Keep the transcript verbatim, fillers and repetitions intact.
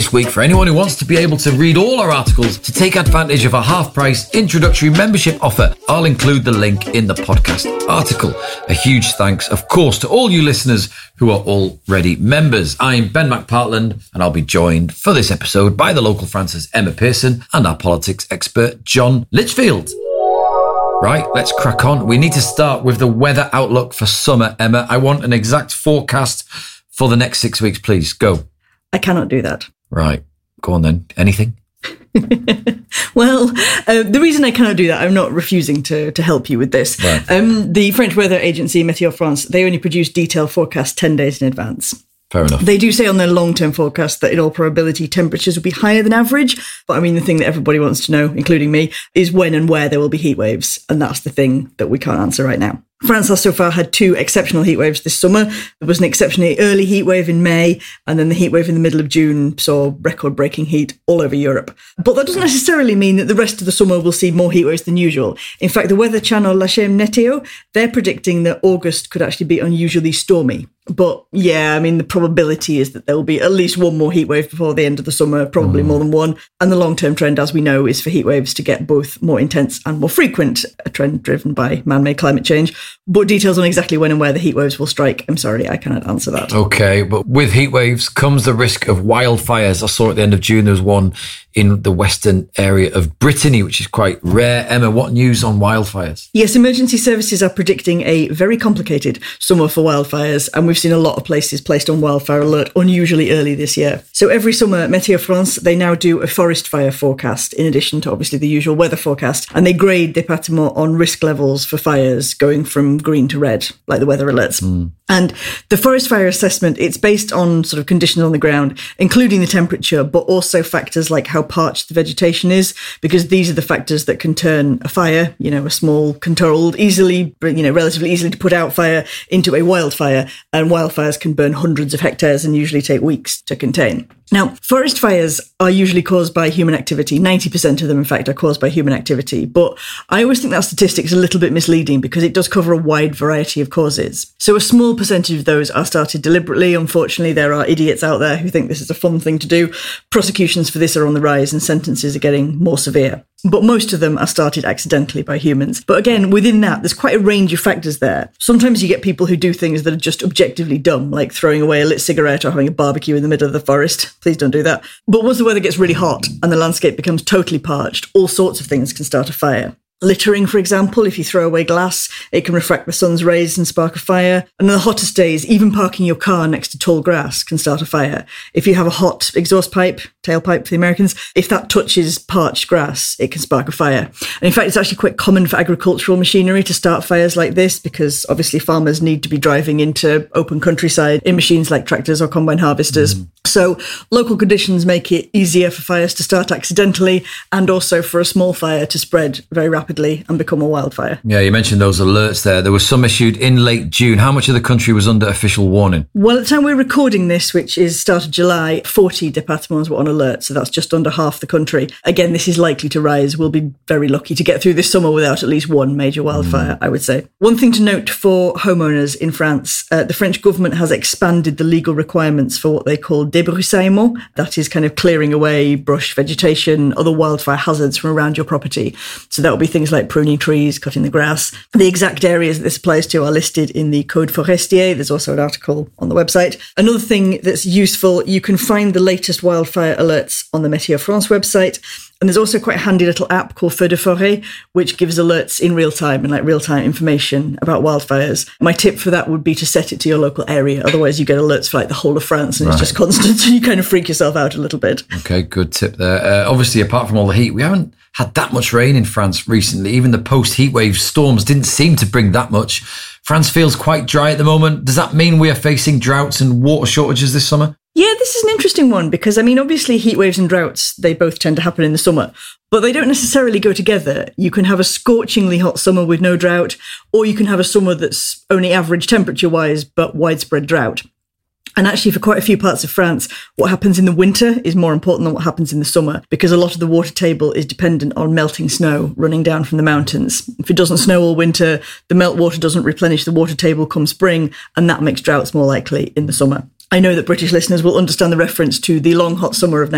this week for anyone who wants to be able to read all our articles to take advantage of a half-price introductory membership offer. I'll include the link in the podcast article. A huge thanks, of course, to all you listeners who are already members. I'm Ben McPartland, and I'll be joined for this episode by the local France's Emma Pearson and our politics expert, John Litchfield. Right, let's crack on. We need to start with the weather outlook for summer, Emma. I want an exact forecast for the next six weeks, please. Go. I cannot do that. Right, go on then. Anything? Well, uh, the reason I cannot do that, I'm not refusing to, to help you with this. Right. Um, the French weather agency, Météo France, they only produce detailed forecasts ten days in advance. Fair enough. They do say on their long-term forecast that in all probability temperatures will be higher than average. But I mean, the thing that everybody wants to know, including me, is when and where there will be heat waves. And that's the thing that we can't answer right now. France has so far had two exceptional heat waves this summer. There was an exceptionally early heat wave in May, and then the heat wave in the middle of June saw record-breaking heat all over Europe. But that doesn't necessarily mean that the rest of the summer will see more heat waves than usual. In fact, the weather channel La Chaîne Météo, they're predicting that August could actually be unusually stormy. But yeah, I mean, the probability is that there will be at least one more heat wave before the end of the summer, probably mm. more than one. And the long-term trend, as we know, is for heat waves to get both more intense and more frequent, a trend driven by man-made climate change. But details on exactly when and where the heat waves will strike, I'm sorry, I cannot answer that. Okay, but with heat waves comes the risk of wildfires. I saw at the end of June there was one in the western area of Brittany, which is quite rare. Emma, what news on wildfires? Yes, emergency services are predicting a very complicated summer for wildfires, and we've seen a lot of places placed on wildfire alert unusually early this year. So every summer, Météo France, they now do a forest fire forecast, in addition to obviously the usual weather forecast, and they grade départements on risk levels for fires going from green to red, like the weather alerts. Mm. And the forest fire assessment, it's based on sort of conditions on the ground, including the temperature, but also factors like how parched the vegetation is, because these are the factors that can turn a fire, you know, a small, controlled, easily, you know, relatively easily to put out fire into a wildfire. And wildfires can burn hundreds of hectares and usually take weeks to contain. Now, forest fires are usually caused by human activity. ninety percent of them, in fact, are caused by human activity. But I always think that statistic is a little bit misleading because it does cover a wide variety of causes. So a small percentage of those are started deliberately. Unfortunately, there are idiots out there who think this is a fun thing to do. Prosecutions for this are on the rise and sentences are getting more severe. But most of them are started accidentally by humans. But again, within that, there's quite a range of factors there. Sometimes you get people who do things that are just objectively dumb, like throwing away a lit cigarette or having a barbecue in the middle of the forest. Please don't do that. But once the weather gets really hot and the landscape becomes totally parched, all sorts of things can start a fire. Littering, for example, if you throw away glass, it can refract the sun's rays and spark a fire. And on the hottest days, even parking your car next to tall grass can start a fire. If you have a hot exhaust pipe, tailpipe for the Americans, if that touches parched grass, it can spark a fire. And in fact, it's actually quite common for agricultural machinery to start fires like this because obviously farmers need to be driving into open countryside in machines like tractors or combine harvesters. Mm. So local conditions make it easier for fires to start accidentally and also for a small fire to spread very rapidly and become a wildfire. Yeah, you mentioned those alerts there. There was some issued in late June. How much of the country was under official warning? Well, at the time we're recording this, which is start of July, forty départements were on alert, so that's just under half the country. Again, this is likely to rise. We'll be very lucky to get through this summer without at least one major wildfire, mm. I would say. One thing to note for homeowners in France, uh, the French government has expanded the legal requirements for what they call débroussaillement. That is kind of clearing away brush, vegetation, other wildfire hazards from around your property. So that will be things like pruning trees, cutting the grass. The exact areas that this applies to are listed in the Code Forestier. There's also an article on the website. Another thing that's useful, you can find the latest wildfire alerts on the Météo France website. And there's also quite a handy little app called Feu de Forêt, which gives alerts in real time and like real time information about wildfires. My tip for that would be to set it to your local area. Otherwise, you get alerts for like the whole of France and right. It's just constant. So you kind of freak yourself out a little bit. Okay, good tip there. Uh, obviously, apart from all the heat, we haven't had that much rain in France recently. Even the post-heat wave storms didn't seem to bring that much. France feels quite dry at the moment. Does that mean we are facing droughts and water shortages this summer? Yeah, this is an interesting one because, I mean, obviously heat waves and droughts, they both tend to happen in the summer, but they don't necessarily go together. You can have a scorchingly hot summer with no drought, or you can have a summer that's only average temperature-wise, but widespread drought. And actually, for quite a few parts of France, what happens in the winter is more important than what happens in the summer, because a lot of the water table is dependent on melting snow running down from the mountains. If it doesn't snow all winter, the meltwater doesn't replenish the water table come spring, and that makes droughts more likely in the summer. I know that British listeners will understand the reference to the long hot summer of